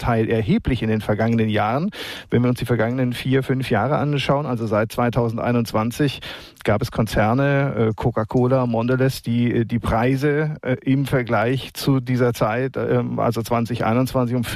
Teil erheblich in den vergangenen Jahren. Wenn wir uns die vergangenen 4-5 Jahre anschauen, also seit 2021, gab es Konzerne, Coca-Cola, Mondelez, die Preise im Vergleich zu dieser Zeit, also 2021, um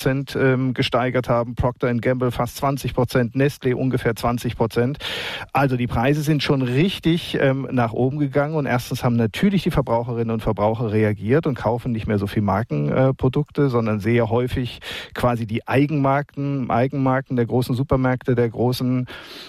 40% gesteigert haben. Procter & Gamble fast 20%, Nestlé ungefähr 20%. Also die Preise sind schon richtig nach oben gegangen und erstens haben natürlich die Verbraucherinnen und Verbraucher reagiert und kaufen nicht mehr so viel Markenprodukte, sondern sehr häufig quasi die Eigenmarken der großen Supermärkte, der großen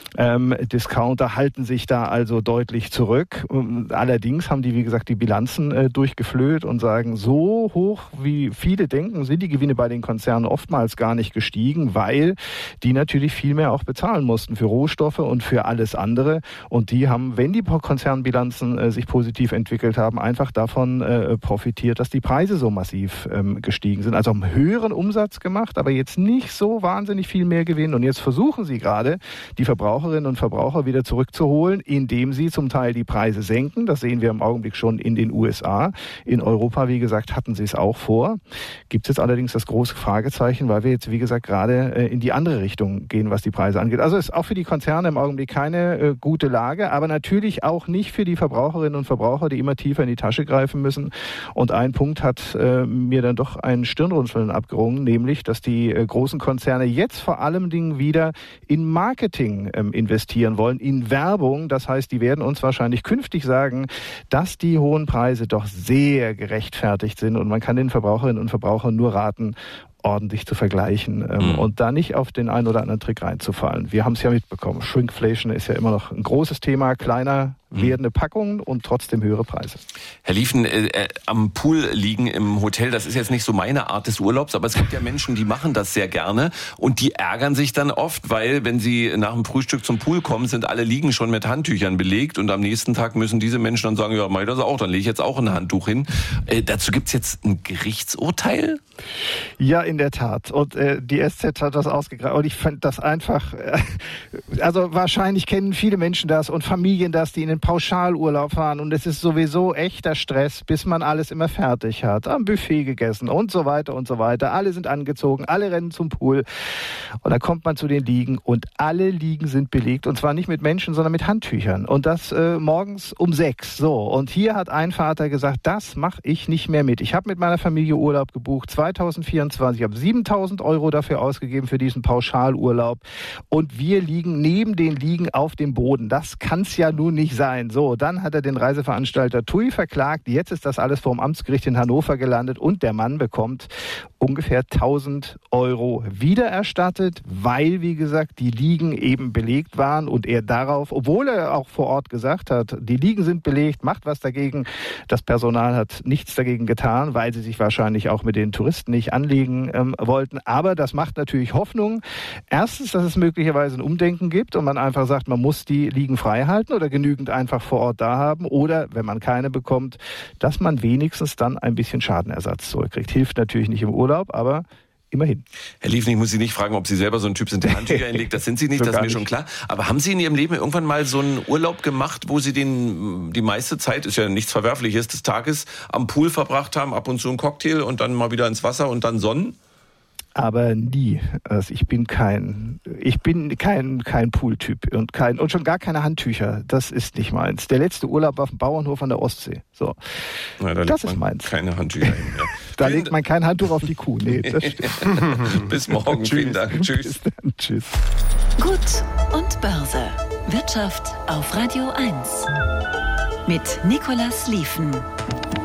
Discounter halten sich da also deutlich zurück. Allerdings haben die, wie gesagt, die Bilanzen durchgeflöht und sagen, so hoch wie viele denken, sind die Gewinne bei den Konzernen oftmals gar nicht gestiegen, weil die natürlich viel mehr auch bezahlen mussten für Rohstoffe und für alles andere. Und die haben, wenn die Konzernbilanzen sich positiv entwickelt haben, einfach davon profitiert, dass die Preise so massiv gestiegen sind. Also haben höheren Umsatz gemacht, aber jetzt nicht so wahnsinnig viel mehr Gewinn. Und jetzt versuchen sie gerade, die Verbraucherinnen und Verbraucher wieder zurückzuholen, indem sie zum Teil die Preise senken. Das sehen wir im Augenblick schon in den USA. In Europa, wie gesagt, hatten sie es auch vor. Gibt es jetzt allerdings das große Fragezeichen, weil wir jetzt, wie gesagt, gerade in die andere Richtung gehen, was die Preise angeht. Also ist auch für die Konzerne im Augenblick keine gute Lage, aber natürlich auch nicht für die Verbraucherinnen und Verbraucher, die immer tiefer in die Tasche greifen müssen. Und ein Punkt hat mir dann doch ein Stirnrunzeln abgerungen, nämlich, dass die großen Konzerne jetzt vor allem Dingen wieder in Marketing investieren wollen, in Werbung. Das heißt, die werden uns wahrscheinlich künftig sagen, dass die hohen Preise doch sehr gerechtfertigt sind und man kann den Verbraucherinnen und Verbrauchern nur raten, ordentlich zu vergleichen und da nicht auf den einen oder anderen Trick reinzufallen. Wir haben es ja mitbekommen. Shrinkflation ist ja immer noch ein großes Thema, kleiner werdende Packungen und trotzdem höhere Preise. Herr Liefen, am Pool liegen im Hotel, das ist jetzt nicht so meine Art des Urlaubs, aber es gibt ja Menschen, die machen das sehr gerne und die ärgern sich dann oft, weil wenn sie nach dem Frühstück zum Pool kommen, sind alle Liegen schon mit Handtüchern belegt und am nächsten Tag müssen diese Menschen dann sagen, ja, mach ich das auch, dann lege ich jetzt auch ein Handtuch hin. Dazu gibt's jetzt ein Gerichtsurteil? Ja, in der Tat. Und die SZ hat das ausgegraben. Und ich fand das einfach, also wahrscheinlich kennen viele Menschen das und Familien das, die in den Pauschalurlaub fahren. Und es ist sowieso echter Stress, bis man alles immer fertig hat. Am Buffet gegessen und so weiter und so weiter. Alle sind angezogen, alle rennen zum Pool. Und dann kommt man zu den Liegen und alle Liegen sind belegt. Und zwar nicht mit Menschen, sondern mit Handtüchern. Und das morgens um 6. So. Und hier hat ein Vater gesagt, das mache ich nicht mehr mit. Ich habe mit meiner Familie Urlaub gebucht, 2024. Ich habe 7.000 € dafür ausgegeben für diesen Pauschalurlaub. Und wir liegen neben den Liegen auf dem Boden. Das kann es ja nun nicht sein. So, dann hat er den Reiseveranstalter TUI verklagt. Jetzt ist das alles vor dem Amtsgericht in Hannover gelandet und der Mann bekommt ungefähr 1.000 € wiedererstattet, weil, wie gesagt, die Liegen eben belegt waren und er darauf, obwohl er auch vor Ort gesagt hat, die Liegen sind belegt, macht was dagegen. Das Personal hat nichts dagegen getan, weil sie sich wahrscheinlich auch mit den Touristen nicht anlegen wollten. Aber das macht natürlich Hoffnung. Erstens, dass es möglicherweise ein Umdenken gibt und man einfach sagt, man muss die Liegen frei halten oder genügend einfach vor Ort da haben. Oder, wenn man keine bekommt, dass man wenigstens dann ein bisschen Schadenersatz zurückkriegt. Hilft natürlich nicht im Urlaub, aber immerhin. Herr Liefen, ich muss Sie nicht fragen, ob Sie selber so ein Typ sind, der Handtücher einlegt. Das sind Sie nicht, so das ist mir schon klar. Aber haben Sie in Ihrem Leben irgendwann mal so einen Urlaub gemacht, wo Sie die meiste Zeit, ist ja nichts Verwerfliches, des Tages am Pool verbracht haben, ab und zu einen Cocktail und dann mal wieder ins Wasser und dann Sonnen? Aber nie. Also ich bin kein Pooltyp und schon gar keine Handtücher. Das ist nicht meins. Der letzte Urlaub war auf dem Bauernhof an der Ostsee. So. Ja, das ist meins. Keine Handtücher hin. Ja. Da legt man kein Handtuch auf die Kuh. Nee, das stimmt. Bis morgen. Vielen Dank. Tschüss. Bis dann. Tschüss. Gut und Börse. Wirtschaft auf Radio 1. Mit Nicolas Liefen.